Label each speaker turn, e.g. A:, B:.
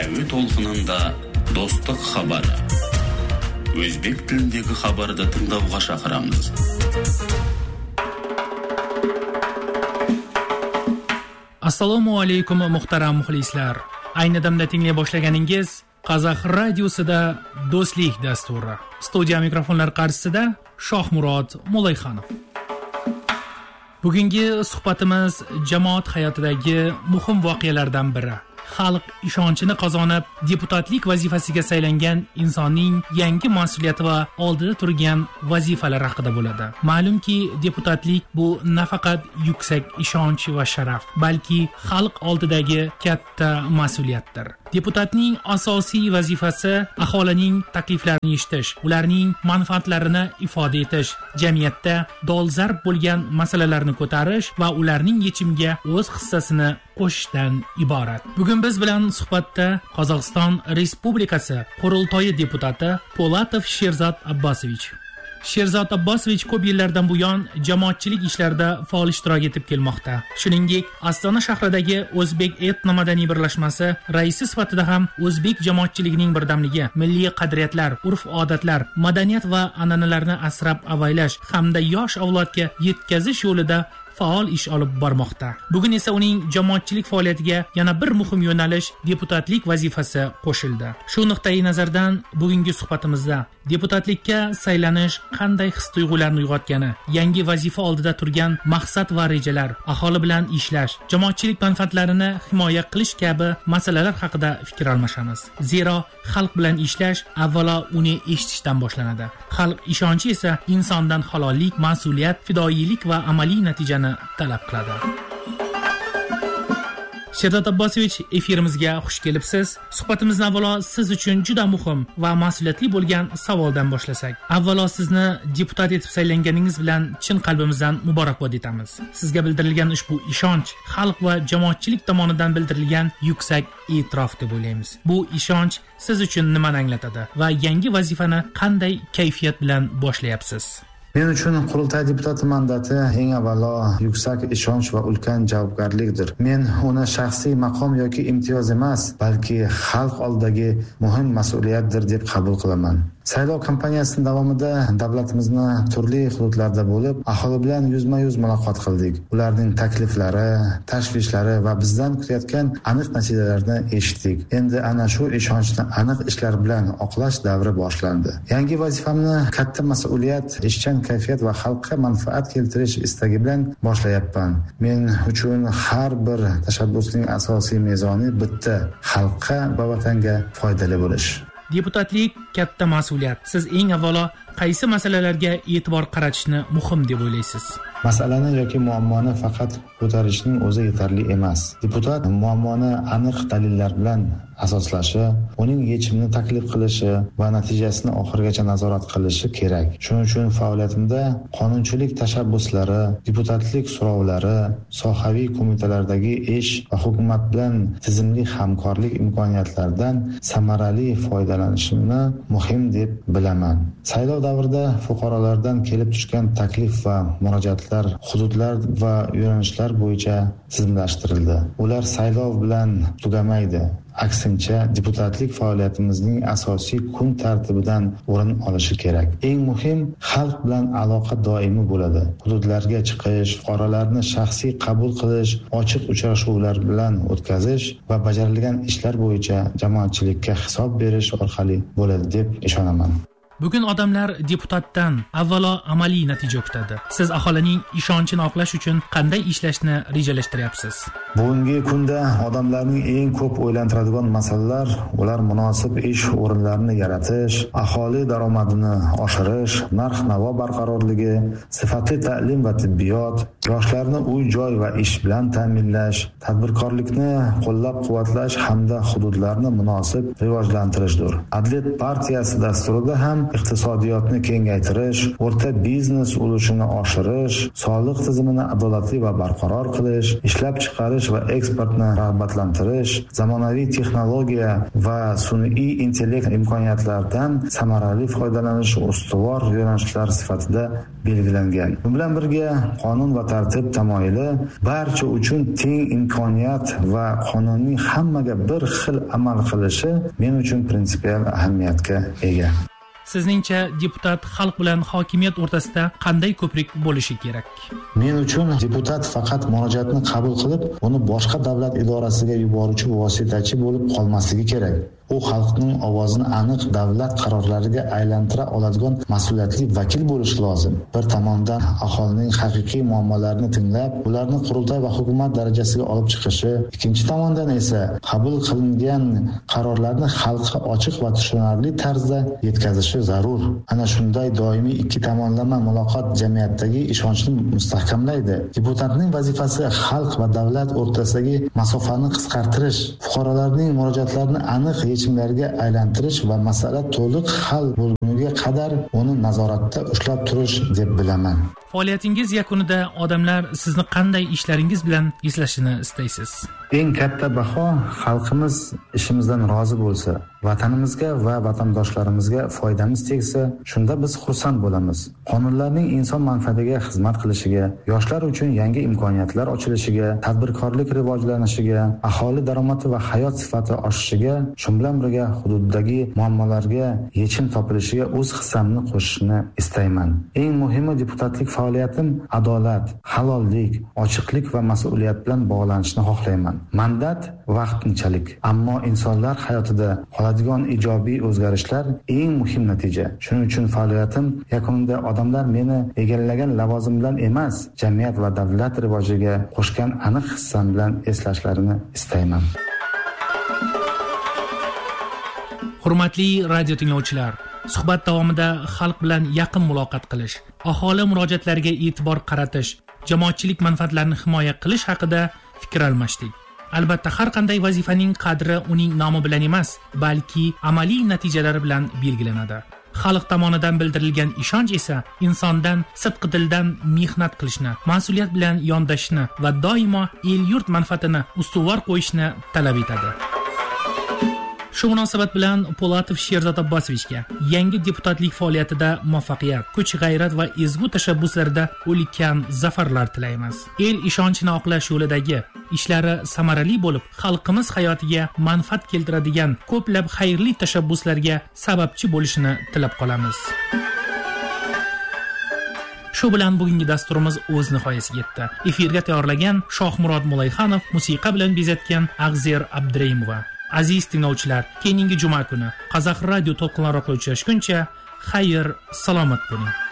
A: Әуе толқынында достық хабары. Өзбек тіліндегі хабарды тыңдауға шақырамыз.
B: Assalomu alaykum muhtaram muxlislar. Ayni damda tinglay boshlaganingiz Qozaq radiosida Do'stlik dasturi. Studiya mikrofonlar qarshisida Shohmurod Mulayxonov. Bugungi suhbatimiz jamoat hayotidagi muhim voqealardan biri. Xalq ishonchini qozonib, deputatlik vazifasiga saylangan insonning yangi mas'uliyati va oldida turgan vazifalar haqida bo'ladi. Ma'lumki, deputatlik bu nafaqat yuksak ishonch va sharaf, balki xalq oldidagi katta mas'uliyatdir. Deputatning asosiy vazifasi aholining takliflarini eshitish, ularning manfaatlarini ifoda etish, jamiyatda dolzarb bo'lgan masalalarni ko'tarish va ularning yechimiga o'z hissasini qo'shishdan iborat. Bugun biz bilan suhbatda Qozog'iston Respublikasi Qurultoyi deputati Po'latov Sherzod Abbosovich. Sherzod Abbosovich ko'p yillardan buyon jamoatchilik ishlarida faol ishtirok etib kelmoqda. Shuningdek, Ostona shahridagi O'zbek etno-madaniy birlashmasi raisi sifatida ham o'zbek jamoatchiligining birdamligi, milliy qadriyatlar, urf-odatlar, madaniyat va an'analarni asrab-avaylash hamda yosh avlodga yetkazish yo'lida faol ish olib bormoqda. Bugun esa uning jamoatchilik faoliyatiga yana bir muhim yo'nalish deputatlik vazifasi qo'shildi. Shu nuqtai nazardan bugungi suhbatimizda deputatlikka saylanish qanday his-tuyg'ularni uyg'otgani, yangi vazifa oldida turgan maqsad va rejalar, aholi bilan ishlash, jamoatchilik manfaatlarini himoya qilish kabi masalalar haqida fikr almashamiz. Zero xalq bilan ishlash avvalo uni eshitishdan boshlanadi. Xalq ishonchi esa insondan halollik, mas'uliyat, fidoyilik va amaliy natijani talab qiladi. Sherzod Abbosovich, efirimizga xush kelibsiz. Suhbatimizni avvalo siz uchun juda muhim va mas'uliyatli bo'lgan savoldan boshlasak. Avvalo sizni deputat etib saylanganingiz bilan chin qalbimizdan muborakbod etamiz. Sizga bildirilgan ushbu ishonch xalq va jamoatchilik tomonidan bildirilgan yuksak e'tirof deb o'ylaymiz. Bu ishonch siz uchun nimani anglatadi va yangi vazifani qanday kayfiyat bilan boshlayapsiz?
C: Men uchun qurultoy deputati mandati eng avvalo yuksak ishonch va ulkan javobgarlikdir. Men uni shaxsiy maqom yoki imtiyoz emas, balki xalq oldidagi muhim mas'uliyatdir deb qabul qilaman. Saylov kampaniyasi davomida davlatimizni turli hududlarda bo'lib, aholi bilan yuzma-yuz muloqot qildik. Ularning takliflari, tashvishlari va bizdan kutayotgan aniq natijalarni eshitdik. Endi ana shu ishonchni aniq ishlar bilan oqlash davri boshlandi. Yangi vazifamni katta mas'uliyat, ishchan kayfiyat va xalqqa manfaat keltirish istagi bilan boshlayapman. Men uchun har bir tashabbusning asosiy mezoni bitta: xalqqa va vatanga foydali bo'lish.
B: Deputatlik katta mas'uliyat. Siz eng avvalo qaysi masalalarga e'tibor qaratishni muhim deb o'ylaysiz?
C: Masalani yoki muammoni faqat ko'tarishning o'zi yetarli emas. Deputat muammoni aniq dalillar bilan asoslashi, uning yechimini taklif qilishi va natijasini oxirigacha nazorat qilishi kerak. Shuning uchun faoliyatimda qonunchilik tashabbuslari, deputatlik so'rovlari, sohaviy qo'mitalardagi ish va hukumat bilan tizimli hamkorlik imkoniyatlaridan samarali foydalanishimni muhim deb bilaman. Saylov davrida fuqarolardan kelib tushgan taklif va murojaatlar hududlar va yo'nalishlar bo'yicha tizimlashtirildi. Ular saylov bilan tugamaydi. Aksincha, deputatlik faoliyatimizning asosiy kun tartibidan o'rin olishi kerak. Eng muhim, xalq bilan aloqa doimiy bo'ladi. Hududlarga chiqish, fuqarolarni shaxsiy qabul qilish, ochiq uchrashuvlar bilan o'tkazish va bajarilgan ishlar bo'yicha jamoatchilikka hisob berish orqali bo'ladi deb ishonaman.
B: Bugun odamlar deputatdan avvalo amaliy natija kutadi. Siz aholining ishonchini oqlash uchun qanday ishlashni rejalashtiryapsiz?
C: Bugungi kunda odamlarning eng ko'p o'ylantiradigan masalalar ular munosib ish o'rinlarini yaratish, aholi daromadini oshirish, narx-navo barqarorligi, sifatli ta'lim va tibbiyot, yoshlarni uy-joy va ish bilan ta'minlash, tadbirkorlikni qo'llab-quvvatlash hamda hududlarni munosib rivojlantirishdir. Adliya partiyasi dasturida ham iqtisodiyotni kengaytirish, o'rta biznes ulushini oshirish, soliq tizimini adolatli va barqaror qilish, ishlab chiqarish va eksportni rag'batlantirish, zamonaviy texnologiya va sun'iy intellekt imkoniyatlaridan samarali foydalanish ustuvor yo'nalishlar sifatida belgilangan. Bu bilan birga qonun va tartib tamoyili barcha uchun teng imkoniyat va qonunning hammaga bir xil amal qilishi men uchun prinsipial ahamiyatga ega.
B: Sizningcha deputat xalq bilan hokimiyat o'rtasida qanday ko'prik bo'lishi kerak?
C: Men uchun deputat faqat murojaatni qabul qilib, uni boshqa davlat idorasiga yuboruvchi vositachi bo'lib qolmasligi kerak. U xalqning ovozini aniq davlat qarorlariga aylantira oladigan mas'uliyatli vakil bo'lishi lozim. Bir tomondan aholining haqiqiy muammolarini tinglab, ularni qurultoy va hukumat darajasiga olib chiqishi, ikkinchi tomondan esa qabul qilingan qarorlarni xalqqa ochiq va tushunarli tarzda yetkazishi zarur. Ana shunday doimiy ikki tomonlama muloqot jamiyatdagi ishonchni mustahkamlaydi. Deputatning vazifasi xalq va davlat o'rtasidagi masofani qisqartirish, fuqarolarning murojaatlarini aniq yechimlarga aylantirish va masala to'liq hal bo'lguniga qadar uni nazoratda ushlab turish deb bilaman.
B: Faoliyatingiz yakunida odamlar sizni qanday ishlaringiz bilan eslashini istaysiz?
C: Eng katta baho xalqimiz ishimizdan rozi bo'lsa, vatanimizga va vatandoshlarimizga foydamiz tegsa, shunda biz xursand bo'lamiz. Qonunlarning inson manfaatiga xizmat qilishiga, yoshlar uchun yangi imkoniyatlar ochilishiga, tadbirkorlik rivojlanishiga, aholi daromadi va hayot sifati oshishiga, shu bilan birga hududdagi muammolarga yechim topilishiga o'z hissamni qo'shishni istayman. Eng muhimi deputatlik faoliyatim adolat, halollik, ochiqlik va mas'uliyat bilan bog'lanishni xohlayman. Mandat vaqtinchalik, ammo insonlar hayotida qoladigan ijobiy o'zgarishlar eng muhim natija. Shuning uchun faoliyatim yakunida odamlar meni egallagan lavozim bilan emas, jamiyat va davlat rivojiga qo'shgan aniq hissam bilan eslashlarini istayman.
B: Hurmatli radio tinglovchilar, suhbat davomida xalq bilan yaqin muloqot qilish, aholi murojaatlariga e'tibor qaratish, jamoatchilik manfaatlarini himoya qilish haqida fikr almashdik. Albatta, har qanday vazifaning qadri uning nomi bilan emas, balki amaliy natijalari bilan belgilanadi. Xalq tomonidan bildirilgan ishonch esa insondan sidqi dildan mehnat qilishni, mas'uliyat bilan yondashishni va doimo el-yurt manfaatini ustuvor qo'yishni talab etadi. Shu munosabat bilan Po'latov Sherzod Abbosovichga yangi deputatlik faoliyatida muvaffaqiyat, kuch-g'ayrat va ezgu tashabbuslarida ulkan zafarlar tilaymiz. El ishonchini oqlash yo'lidagi ishlari samarali bo'lib, xalqimiz hayotiga manfaat keltiradigan ko'plab xayrli tashabbuslarga sababchi bo'lishini tilab qolamiz. Shu bilan bugungi dasturimiz o'z nihoyasiga yetdi. Efirga tayyorlagan Shohmurod Mulayxonov, musiqa bilan bezatgan Ag'zer Abduraimova. Aziz tinglovchilar, keyingi juma kuni Qozoq radio to'lqinlari orqali uchrashguncha xayr, salomat bo'ling.